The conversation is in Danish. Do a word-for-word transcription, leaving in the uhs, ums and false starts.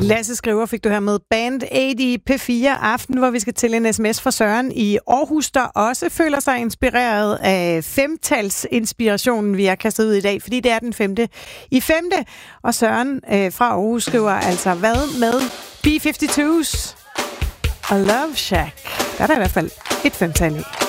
Lasse skriver, fik du her med Band otte i P fire Aften, hvor vi skal til en sms fra Søren i Aarhus, der også føler sig inspireret af femtalsinspirationen, vi har kastet ud i dag, fordi det er den femte i femte. Og Søren øh, fra Aarhus skriver altså, hvad med B femoghalvfems og Love Shack? Der er der i hvert fald et femtal i.